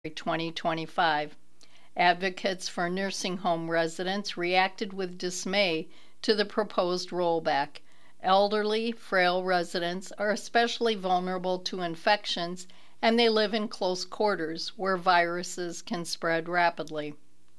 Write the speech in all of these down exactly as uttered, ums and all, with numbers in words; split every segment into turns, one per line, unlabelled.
twenty twenty-five. Advocates for nursing home residents reacted with dismay to the proposed rollback. Elderly, frail residents are especially vulnerable to infections, and they live in close quarters where viruses can spread rapidly.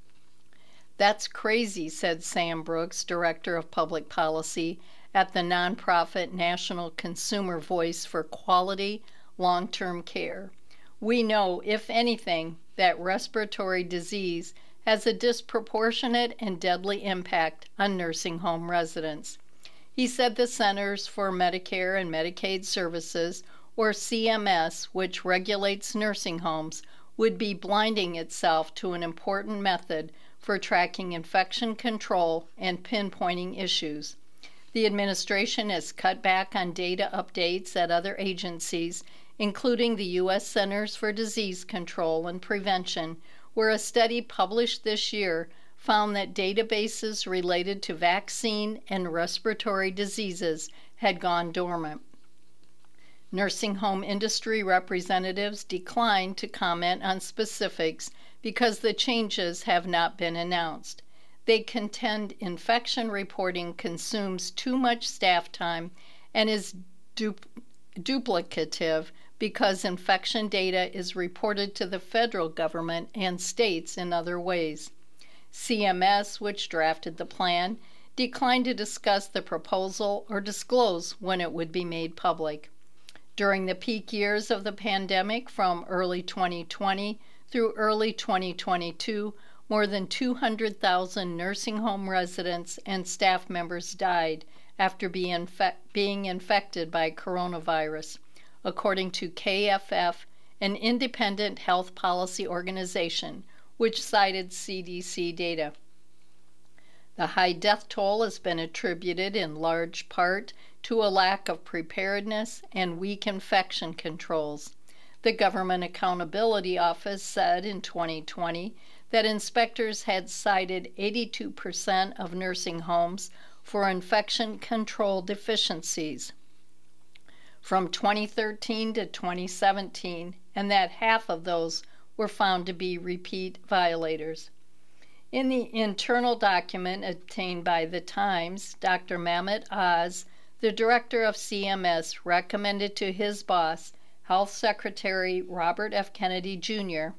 That's crazy, said Sam Brooks, Director of Public Policy at the nonprofit National Consumer Voice for Quality Long-Term Care. We know, if anything, that respiratory disease has a disproportionate and deadly impact on nursing home residents. He said the Centers for Medicare and Medicaid Services, or C M S, which regulates nursing homes, would be blinding itself to an important method for tracking infection control and pinpointing issues. The administration has cut back on data updates at other agencies, including the U S Centers for Disease Control and Prevention, where a study published this year found that databases related to vaccine and respiratory diseases had gone dormant. Nursing home industry representatives declined to comment on specifics because the changes have not been announced. They contend infection reporting consumes too much staff time and is du- duplicative because infection data is reported to the federal government and states in other ways. C M S, which drafted the plan, declined to discuss the proposal or disclose when it would be made public. During the peak years of the pandemic from early twenty twenty through early twenty twenty-two, more than two hundred thousand nursing home residents and staff members died after being, infe- being infected by coronavirus, according to K F F, an independent health policy organization, which cited C D C data. The high death toll has been attributed in large part to a lack of preparedness and weak infection controls. The Government Accountability Office said in twenty twenty that inspectors had cited eighty-two percent of nursing homes for infection control deficiencies from twenty thirteen to twenty seventeen, and that half of those were found to be repeat violators. In the internal document obtained by The Times, Doctor Mehmet Oz, the director of C M S, recommended to his boss, Health Secretary Robert F. Kennedy Junior,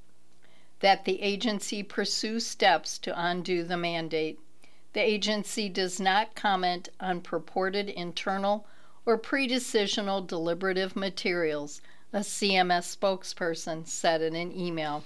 that the agency pursue steps to undo the mandate. The agency does not comment on purported internal or pre-decisional deliberative materials, a C M S spokesperson said in an email.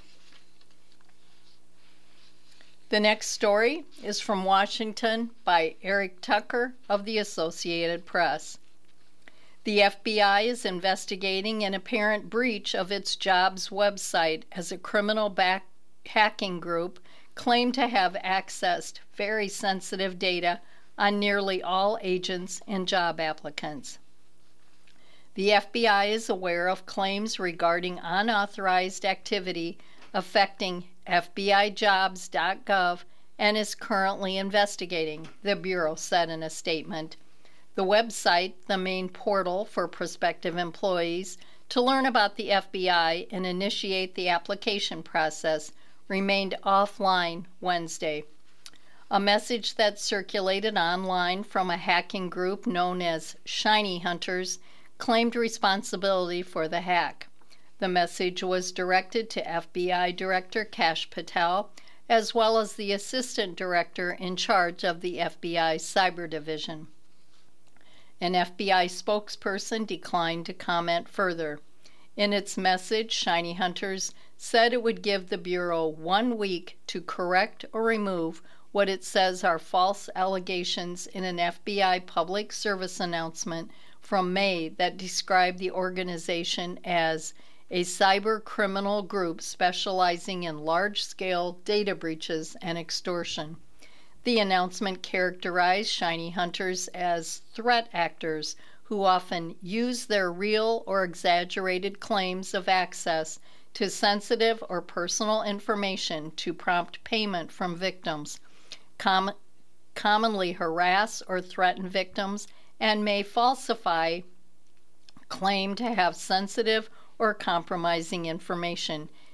The next story is from Washington by Eric Tucker of the Associated Press. The F B I is investigating an apparent breach of its jobs website as a criminal back hacking group claimed to have accessed very sensitive data on nearly all agents and job applicants. The F B I is aware of claims regarding unauthorized activity affecting F B I jobs dot gov and is currently investigating, the Bureau said in a statement. The website, the main portal for prospective employees to learn about the F B I and initiate the application process, remained offline Wednesday. A message that circulated online from a hacking group known as Shiny Hunters claimed responsibility for the hack. The message was directed to F B I Director Kash Patel, as well as the Assistant Director in charge of the F B I Cyber Division. An F B I spokesperson declined to comment further. In its message, Shiny Hunters said it would give the Bureau one week to correct or remove what it says are false allegations in an F B I public service announcement from May that described the organization as a cyber criminal group specializing in large-scale data breaches and extortion. The announcement characterized Shiny Hunters as threat actors who often use their real or exaggerated claims of access to sensitive or personal information to prompt payment from victims, com- commonly harass or threaten victims, and may falsify claim to have sensitive or compromising information,